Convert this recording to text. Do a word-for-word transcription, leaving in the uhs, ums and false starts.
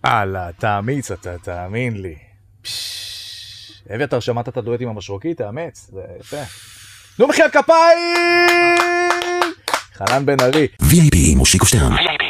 הלאה, תאמיץ אתה, תאמין לי. אביתר, שמעת את הדואט עם המשרוקי? תאמץ, זה יפה. נו מחיית כפיים! חנן בן ארי. וי איי פי מושיקו שטרן.